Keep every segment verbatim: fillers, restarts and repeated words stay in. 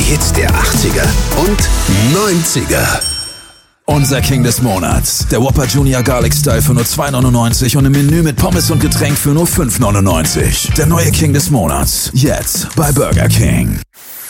Hits der achtziger und neunziger. Unser King des Monats. Der Whopper Junior Garlic Style für nur zwei neunundneunzig und im Menü mit Pommes und Getränk für nur fünf neunundneunzig. Der neue King des Monats. Jetzt bei Burger King.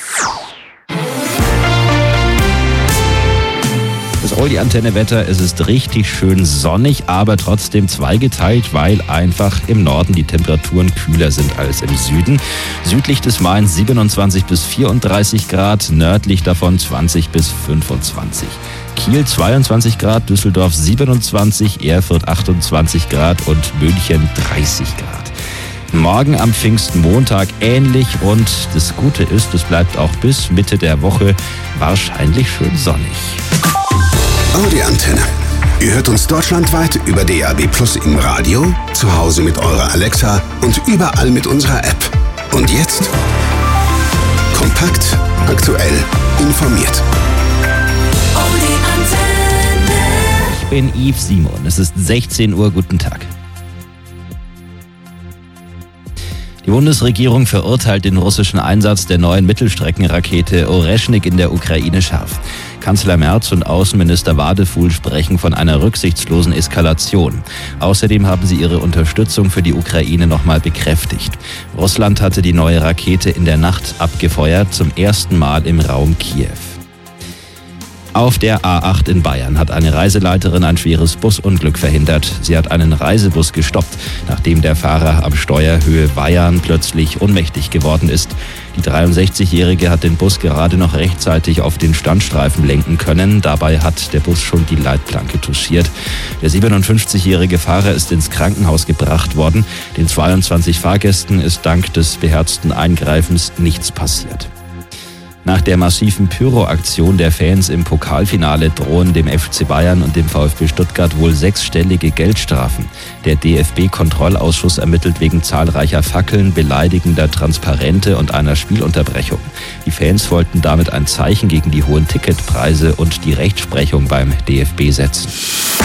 Das Oldie-Antenne-Wetter, es ist richtig schön sonnig, aber trotzdem zweigeteilt, weil einfach im Norden die Temperaturen kühler sind als im Süden. Südlich des Mains siebenundzwanzig bis vierunddreißig Grad, nördlich davon zwanzig bis fünfundzwanzig. Kiel zweiundzwanzig Grad, Düsseldorf siebenundzwanzig, Erfurt achtundzwanzig Grad und München dreißig Grad. Morgen am Pfingstmontag ähnlich und das Gute ist, es bleibt auch bis Mitte der Woche wahrscheinlich schön sonnig. Audi-Antenne. Ihr hört uns deutschlandweit über D A B Plus im Radio, zu Hause mit eurer Alexa und überall mit unserer App. Und jetzt kompakt, aktuell, informiert. Ich bin Yves Simon. Es ist sechzehn Uhr. Guten Tag. Die Bundesregierung verurteilt den russischen Einsatz der neuen Mittelstreckenrakete Oreschnik in der Ukraine scharf. Kanzler Merz und Außenminister Wadefuhl sprechen von einer rücksichtslosen Eskalation. Außerdem haben sie ihre Unterstützung für die Ukraine nochmal bekräftigt. Russland hatte die neue Rakete in der Nacht abgefeuert, zum ersten Mal im Raum Kiew. Auf der A acht in Bayern hat eine Reiseleiterin ein schweres Busunglück verhindert. Sie hat einen Reisebus gestoppt, nachdem der Fahrer am Steuer Höhe Bayern plötzlich ohnmächtig geworden ist. Die dreiundsechzigjährige hat den Bus gerade noch rechtzeitig auf den Standstreifen lenken können. Dabei hat der Bus schon die Leitplanke touchiert. Der siebenundfünfzigjährige Fahrer ist ins Krankenhaus gebracht worden. Den zweiundzwanzig Fahrgästen ist dank des beherzten Eingreifens nichts passiert. Nach der massiven Pyro-Aktion der Fans im Pokalfinale drohen dem F C Bayern und dem VfB Stuttgart wohl sechsstellige Geldstrafen. Der D F B-Kontrollausschuss ermittelt wegen zahlreicher Fackeln, beleidigender Transparente und einer Spielunterbrechung. Die Fans wollten damit ein Zeichen gegen die hohen Ticketpreise und die Rechtsprechung beim D F B setzen.